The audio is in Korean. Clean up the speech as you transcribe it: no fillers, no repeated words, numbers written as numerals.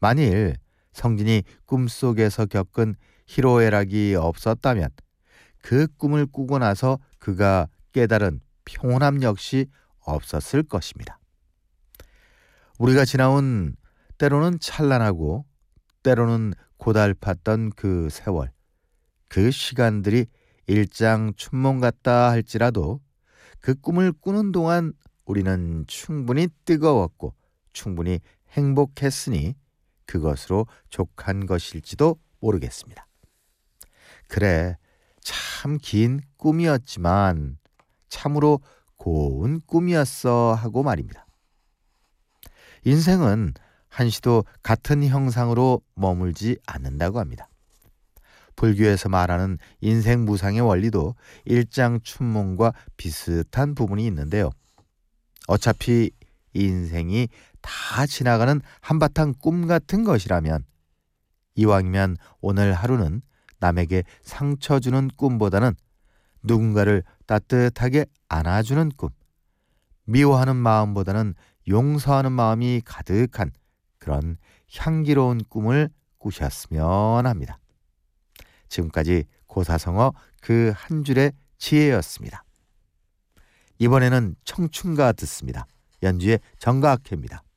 만일 성진이 꿈속에서 겪은 희로애락이 없었다면 그 꿈을 꾸고 나서 그가 깨달은 평온함 역시 없었을 것입니다. 우리가 지나온 때로는 찬란하고 때로는 고달팠던 그 세월, 그 시간들이 일장춘몽 같다 할지라도 그 꿈을 꾸는 동안 우리는 충분히 뜨거웠고 충분히 행복했으니 그것으로 족한 것일지도 모르겠습니다. 그래, 참 긴 꿈이었지만 참으로 고운 꿈이었어 하고 말입니다. 인생은 한시도 같은 형상으로 머물지 않는다고 합니다. 불교에서 말하는 인생 무상의 원리도 일장춘몽과 비슷한 부분이 있는데요. 어차피 인생이 다 지나가는 한바탕 꿈 같은 것이라면 이왕이면 오늘 하루는 남에게 상처 주는 꿈보다는 누군가를 따뜻하게 안아주는 꿈, 미워하는 마음보다는 용서하는 마음이 가득한 그런 향기로운 꿈을 꾸셨으면 합니다. 지금까지 고사성어 그 한 줄의 지혜였습니다. 이번에는 청춘가 듣습니다. 연주의 정가학회입니다.